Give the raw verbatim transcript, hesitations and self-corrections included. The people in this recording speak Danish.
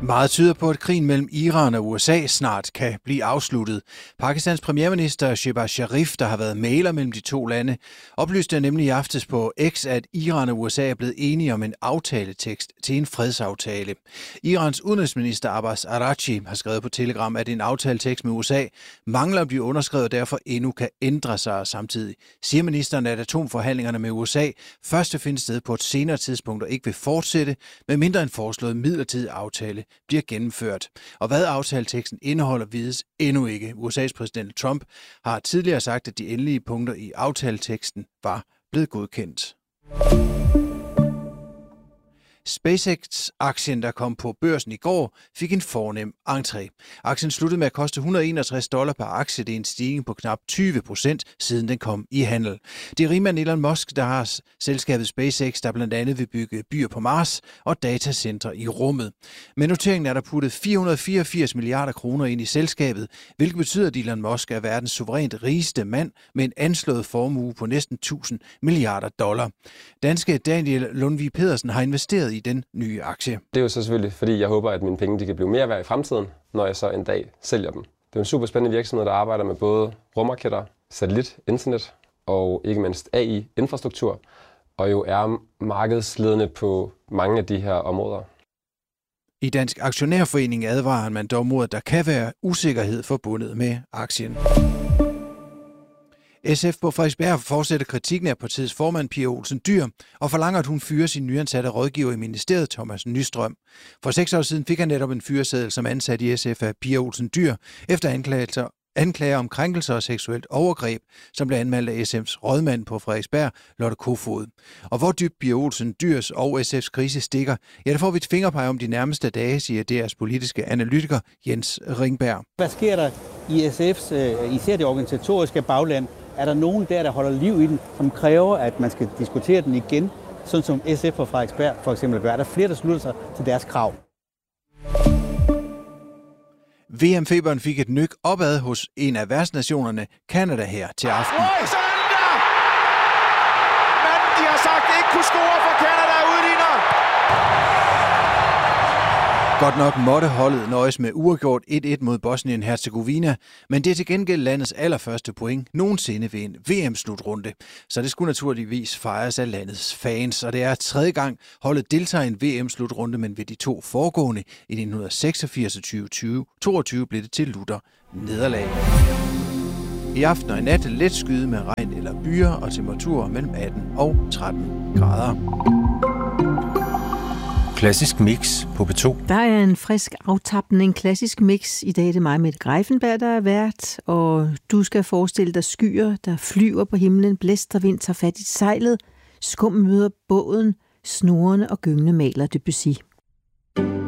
Meget tyder på, at krigen mellem Iran og U S A snart kan blive afsluttet. Pakistans premierminister Shehbaz Sharif, der har været mægler mellem de to lande, oplyste nemlig i aftes på X, at Iran og U S A er blevet enige om en aftaletekst til en fredsaftale. Irans udenrigsminister Abbas Araghchi har skrevet på Telegram, at en aftaletekst med U S A mangler at blive underskrevet og derfor endnu kan ændre sig. Samtidig siger ministeren, at atomforhandlingerne med U S A først vil finde sted på et senere tidspunkt og ikke vil fortsætte, med mindre en foreslået midlertidig aftale bliver gennemført. Og hvad aftaleteksten indeholder, vides endnu ikke. U S A's præsident Trump har tidligere sagt, at de endelige punkter i aftaleteksten var blevet godkendt. SpaceX-aktien, der kom på børsen i går, fik en fornem entré. Aktien sluttede med at koste et hundrede og enogtres dollar per aktie. Det er en stigning på knap tyve procent, siden den kom i handel. Det er rigmand Elon Musk, der har selskabet SpaceX, der blandt andet vil bygge byer på Mars og datacentre i rummet. Med noteringen er der puttet fire hundrede og fireogfirs milliarder kroner ind i selskabet, hvilket betyder, at Elon Musk er verdens suverænt rigeste mand med en anslået formue på næsten tusind milliarder dollar. Danske Daniel Lundvig Pedersen har investeret i den nye aktie. Det er jo så selvfølgelig, fordi jeg håber, at mine penge de kan blive mere værd i fremtiden, når jeg så en dag sælger dem. Det er en super spændende virksomhed, der arbejder med både rumraketter, satellit, internet og ikke mindst A I-infrastruktur, og jo er markedsledende på mange af de her områder. I Dansk Aktionærforening advarer man dog mod, at der kan være usikkerhed forbundet med aktien. S F på Frederiksberg fortsætter kritikken af partiets formand Pia Olsen Dyhr og forlanger, at hun fyrer sin nyansatte rådgiver i ministeriet Thomas Nystrøm. For seks år siden fik han netop en fyreseddel som ansat i S F af Pia Olsen Dyhr efter anklager, anklager om krænkelser og seksuelt overgreb, som blev anmeldt af S F's rådmand på Frederiksberg, Lotte Kofod. Og hvor dybt Pia Olsen Dyhrs og S F's krise stikker, ja, der får vi et fingerpeg om de nærmeste dage, siger deres politiske analytiker Jens Ringberg. Hvad sker der i S F's, især det organisatoriske bagland? Er der nogen der, der holder liv i den, som kræver, at man skal diskutere den igen, sådan som S F og Frederiksberg for eksempel gør? Er der flere, der slutter sig til deres krav? V M-feberen fik et nyk opad hos en af værtsnationerne, Canada, her til aften. Oj, så er den der! Men de har sagt, at ikke kunne score for Canada udligner. Godt nok måtte holdet nøjes med uafgjort et et mod Bosnien-Herzegovina, men det er til gengæld landets allerførste point nogensinde ved en V M-slutrunde. Så det skulle naturligvis fejres af landets fans, og det er tredje gang holdet deltager i en V M-slutrunde, men ved de to foregående i nitten seksogfirs og tyve toogtyve blev det til lutter nederlag. I aften og i nat let skyde med regn eller byer og temperaturer mellem atten og tretten grader. Klassisk mix på B to. Der er en frisk aftapning, klassisk mix. I dag er det mig, Mette Greifenberg, der er vært, og du skal forestille dig skyer, der flyver på himlen, blæst og vind tager fat i sejlet, skum møder båden, snorene og gyngende maler Debussy.